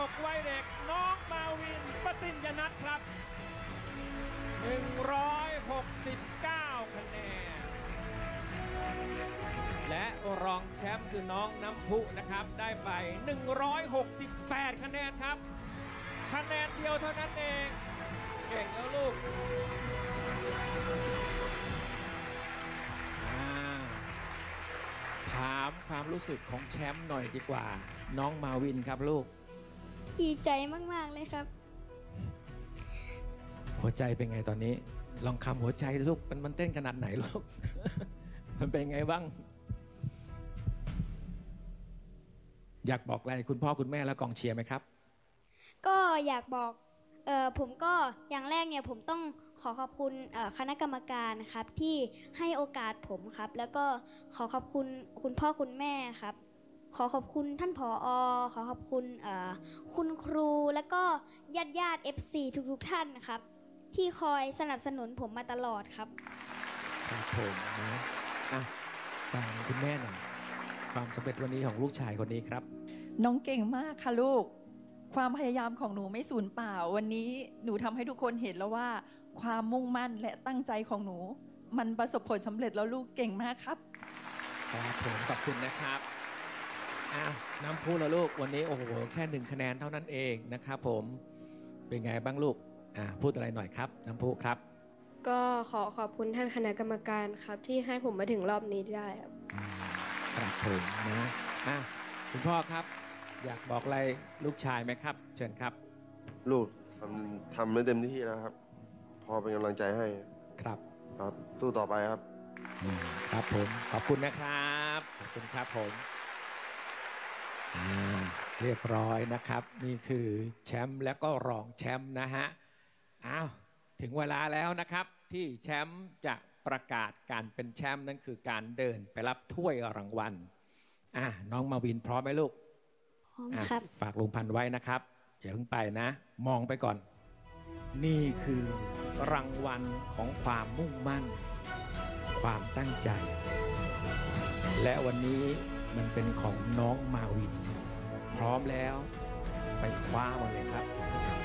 6วัยเด็กน้องมาวินปติญญนัทครับ169คะแนนและรองแชมป์คือน้องน้ำพุนะครับได้ไป168คะแนนครับคะแนนเดียวเท่านั้นเองเก่งแล้วลูกถามความรู้สึกของแชมป์หน่อยดีกว่าน้องมาวินครับลูกดีใจมากๆเลยครับหัวใจเป็นไงตอนนี้ลองคำหัวใจลูกมันเต้นขนาดไหนลูก มันเป็นไงบ้างอยากบอกอะไรคุณพ่อคุณแม่และกองเชียร์ไหมครับก็อยากบอกผมก็อย่างแรกเนี่ยผมต้องขอขอบคุณคณะกรรมการครับที่ให้โอกาสผมครับแล้วก็ขอขอบคุณคุณพ่อคุณแม่ครับขอขอบคุณท่านผอ.ขอขอบคุณคุณครูแล้วก็ญาติ FC ทุกท่านนะครับที่คอยสนับสนุนผมมาตลอดครับครับผมนะฟังคุณแม่หน่อยความสำเร็จวันนี้ของลูกชายคนนี้ครับน้องเก่งมากค่ะลูกความพยายามของหนูไม่สูญเปล่าวันนี้หนูทำให้ทุกคนเห็นแล้วว่าความมุ่งมั่นและตั้งใจของหนูมันประสบผลสำเร็จแล้วลูกเก่งมากครับครับผมขอบคุณนะครับน้ำพุแล้วลูกวันนี้โอ้โหแค่1คะแนนเท่านั้นเองนะครับผมเป็นไงบ้างลูกพูดอะไรหน่อยครับน้ำพุครับก็ขอขอบคุณท่านคณะกรรมการครับที่ให้ผมมาถึงรอบนี้ได้ครับครับผมนะคุณพ่อครับอยากบอกอะไรลูกชายไหมครับเชิญครับลูกทำไม่เต็มที่แล้วครับพอเป็นกำลังใจให้ครับครับสู้ต่อไปครับครับผมขอบคุณนะครับขอบคุณครับผมเรียบร้อยนะครับนี่คือแชมป์แล้วก็รองแชมป์นะฮะถึงเวลาแล้วนะครับที่แชมป์จะประกาศการเป็นแชมป์นั่นคือการเดินไปรับถ้วยรางวัลน้องมาวินพร้อมไหมลูกพร้อมครับฝากลุงพันธุ์ไว้นะครับอย่าเพิ่งไปนะมองไปก่อนนี่คือรางวัลของความมุ่งมั่นความตั้งใจและวันนี้มันเป็นของน้องมาวินพร้อมแล้วไปคว้ามาเลยครับ